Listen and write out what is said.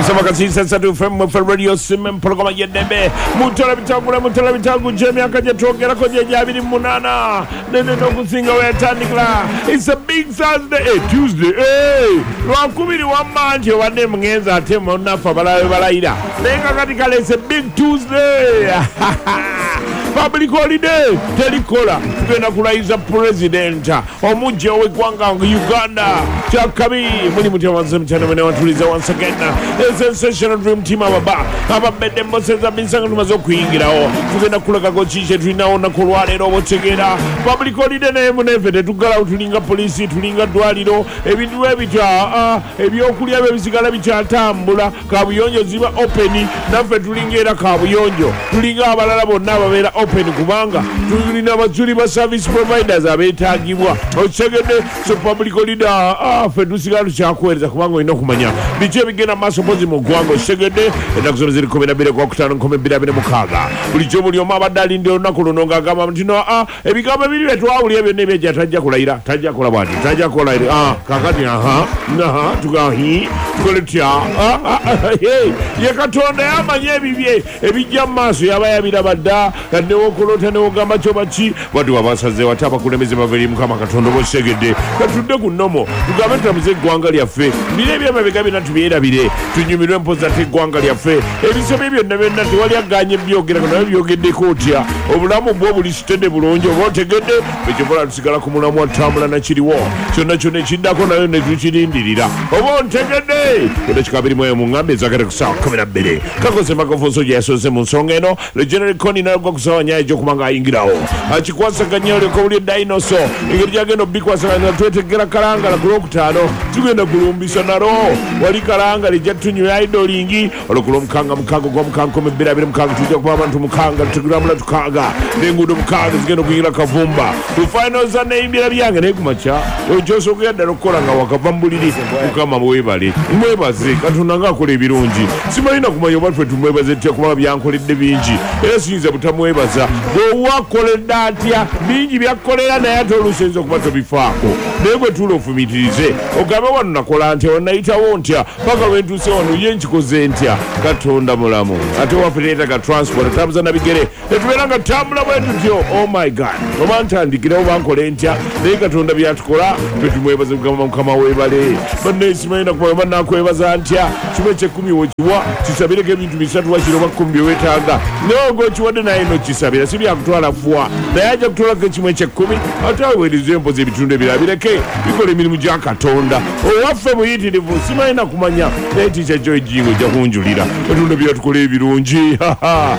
Kasama kasisa satu FM Radio Simen programa yedebe mutala bitagu jemi akaje togera ko je jabiri munana nene no kusinga we tandikla. It's a big Thursday, Tuesday. Lwakubiri wa manje wane mngenza atema unafa balaira nenga katika it's a big Tuesday. Public holiday telikola tugenda kulaiza president omujja w'eggwanga Uganda Chakabi muli mutyawanze mchana mwene watuliza once again a sensational dream team ababedde mboseza binsanga tumaze okuyingirawo tugenda kulagako kiki tulinawo kulwaleero obotegera public holiday naye munefe tetugalawo tulinga polisi tulinga ddwaliro ebintu ebitya ebyokulya byebisigala bikyatambula kabuyonjo ziba open naffe tulinga era kabuyonjo tulinga abalala bonna ababeera open kubanga tulina abajuli ba service providers abeetagibwa okisegedde so public holiday fe tusigala tukyakuweereza kubanga olina okumanya biki ebigenda maaso mpozi mu ggwanga okisegedde ennaku zino ziri 12-26 bulijjo buli omu abadde alindira olunaku luno ng'agamba nti no ebigambo ebiri bye twawulira byonna ebyejja tajja kulayira tajja kukola bwati tajja kukolayira kakati tugahi tukole tutya ye Katonda yamanya ebibye ebijja mu maaso yaba yabiraba dda kadnewokolota newogamba kyoba ki bati wabasaze wate abakulembeze bava eri Mukama Katonda oba osegedde katudde ku nnomo tugambe tutamuze eggwanga lyaffe bire ebyemabega byonna tubyerabire tunyumirwe mpozi ate eggwanga lyaffe ebisobe byonna byonna tewali aganye byogera naye byogeddeko otya obulamu bwo buli sitedde bulungi oba otegedde ekyobola tusigala ku mulamu watambula nakiriwo kyonna kyonna ekiddako nayo ne tukirindirira oba ontegedde kino kikabirimu mu ngambe ezagala ku ssaawa 12 kakoze magafonso gye yasoze mu nsonga eno legendary koni nalogwa ku ssaawa nyayo gy'okubanga ayingirawo akikwasaganya oleka obuli dinoso engeri gyagenda obikwasaganya twetegera kalangala ku lwokutaano tugenda kulumbisa nalo wali kalangala ejja tunywa idolingi olwo mukanga gw'omukanga 12 tujja kuba abantu mukanga tutegulamula tukaaga n'enguudo mukaaga zigenda okuyingira kavumba ku finals neyimbira byange naye kumakya okyosooka ddala okukola nga wakava mu buliri Mukama webale mwebaze Katonda ng'akola ebirungi simalina kumanya oba ffe tumwebaze tutya kubanga byankoledde bingi era siyinza butamwebaza bwewakoledde atya bingi byakkolera naye ate olusenza okuba tobifaako naye gwe tuula ofumitirize ogambe wano nakola ntya wanayitawo ntya paka lwentuuse wano ye nkikoze ntya Katonda mulamu ate waffe teetaga transport atambuza na bigere netubeera nga tutambula bwe tutyo oh my god oba ntandikirewo bankole ntya naye Katonda byatukola ffe tumwebaze kugamba Mukama weebale bannaye simalina kumanya oba nakwebaza ntya kimu ekyekumi wekiwa kisabireko ebintu 3 wakiro oba 10 byeweetaaga naye ng'okiwadde naye nokisabira si byakutwala fuwa naye ajja kutwalako ekimu ekyekumi ate aweereza empozi ebitundu ebirala bireke bikola emirimu gya Katonda owaffe muyitirivu simalina kumanya naye tikya Joy Jingo ojja kunjulira ebitundu byatukola ebirungi